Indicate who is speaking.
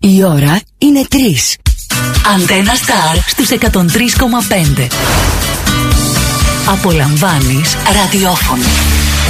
Speaker 1: Η ώρα είναι 3.
Speaker 2: Αντένα Σταρ στους 103,5. Απολαμβάνεις ραδιόφωνο.